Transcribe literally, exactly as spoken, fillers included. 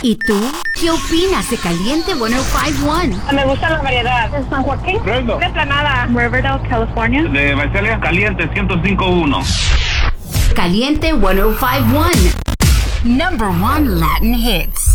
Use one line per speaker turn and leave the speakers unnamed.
¿Y tú? ¿Qué opinas de Caliente ciento cinco uno?
Me gusta la variedad. ¿De San Joaquín?
Fresno.
De Planada. Riverdale, California.
De Visalia, Caliente ciento cinco uno.
Caliente ciento cinco uno. Number one Latin hits.